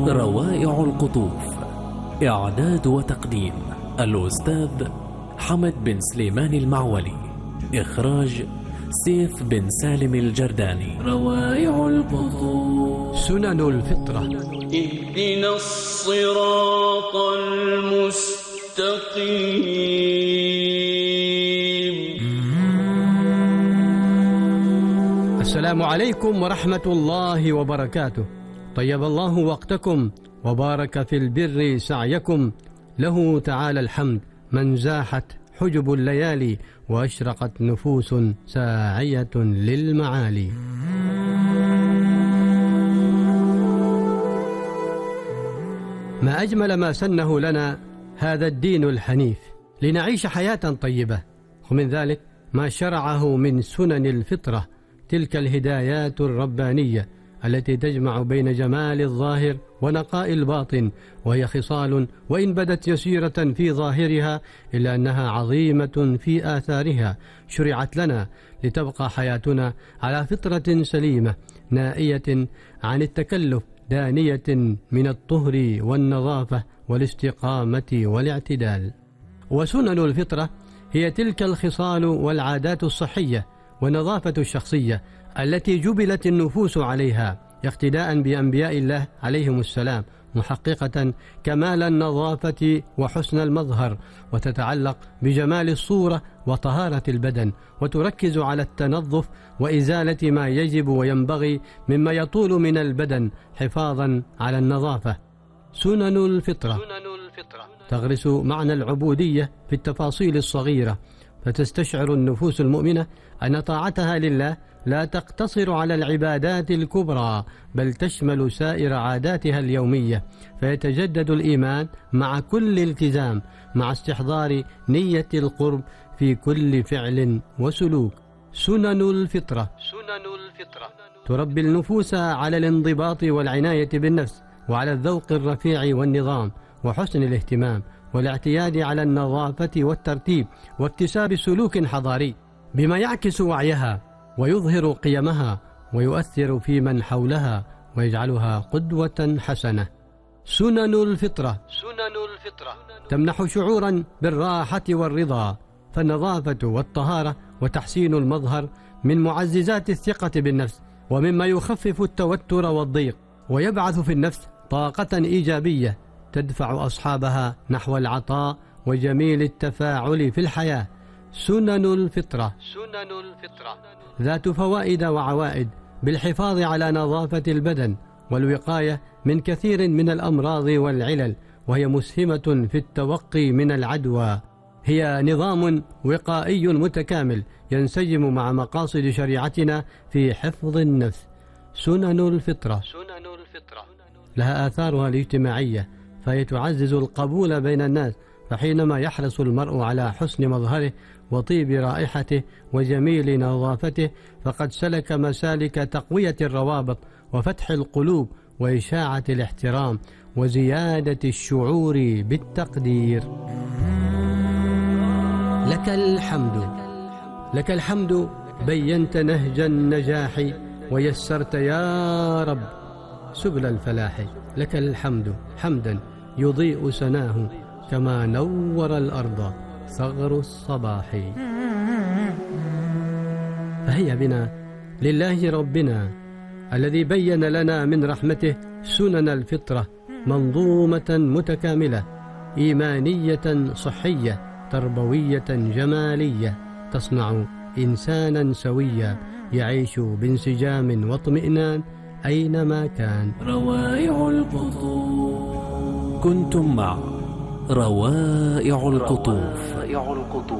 روائع القطوف. إعداد وتقديم الأستاذ حمد بن سليمان المعولي. إخراج سيف بن سالم الجرداني. روائع القطوف. سنن الفطرة. اهدنا الصراط المستقيم. السلام عليكم ورحمة الله وبركاته. طيب الله وقتكم وبارك في البر سعيكم. له تعالى الحمد من زاحت حجب الليالي وأشرقت نفوس ساعية للمعالي. ما أجمل ما سنه لنا هذا الدين الحنيف لنعيش حياة طيبة، ومن ذلك ما شرعه من سنن الفطرة، تلك الهدايات الربانية التي تجمع بين جمال الظاهر ونقاء الباطن، وهي خصال وإن بدت يسيرة في ظاهرها إلا أنها عظيمة في آثارها، شرعت لنا لتبقى حياتنا على فطرة سليمة نائية عن التكلف، دانية من الطهر والنظافة والاستقامة والاعتدال. وسنن الفطرة هي تلك الخصال والعادات الصحية والنظافة الشخصية التي جبلت النفوس عليها اقتداء بأنبياء الله عليهم السلام، محققة كمال النظافة وحسن المظهر، وتتعلق بجمال الصورة وطهارة البدن، وتركز على التنظف وإزالة ما يجب وينبغي مما يطول من البدن حفاظا على النظافة. سنن الفطرة تغرس معنى العبودية في التفاصيل الصغيرة، فتستشعر النفوس المؤمنة أن طاعتها لله لا تقتصر على العبادات الكبرى، بل تشمل سائر عاداتها اليومية، فيتجدد الإيمان مع كل التزام، مع استحضار نية القرب في كل فعل وسلوك. سنن الفطرة تربي النفوس على الانضباط والعناية بالنفس، وعلى الذوق الرفيع والنظام وحسن الاهتمام، والاعتياد على النظافة والترتيب، واكتساب سلوك حضاري بما يعكس وعيها ويظهر قيمها ويؤثر في من حولها ويجعلها قدوة حسنة. سنن الفطرة تمنح شعورا بالراحة والرضا، فالنظافة والطهارة وتحسين المظهر من معززات الثقة بالنفس، ومما يخفف التوتر والضيق، ويبعث في النفس طاقة إيجابية تدفع أصحابها نحو العطاء وجميل التفاعل في الحياة. سنن الفطرة ذات فوائد وعوائد بالحفاظ على نظافة البدن والوقاية من كثير من الأمراض والعلل، وهي مسهمة في التوقي من العدوى. هي نظام وقائي متكامل ينسجم مع مقاصد شريعتنا في حفظ النفس. سنن الفطرة لها آثارها الاجتماعية، فهي تعزز القبول بين الناس، فحينما يحرص المرء على حسن مظهره وطيب رائحته وجميل نظافته، فقد سلك مسالك تقوية الروابط وفتح القلوب وإشاعة الاحترام وزيادة الشعور بالتقدير. لك الحمد بينت نهج النجاح، ويسرت يا رب سبل الفلاح. لك الحمد حمدا يضيء سناه، كما نور الأرض ثغر الصباح. فهيا بنا لله ربنا الذي بين لنا من رحمته سنن الفطرة، منظومة متكاملة إيمانية صحية تربوية جمالية، تصنع إنسانا سويا يعيش بانسجام واطمئنان أينما كان. روائع القطوف. كنتم مع روائع القطوف.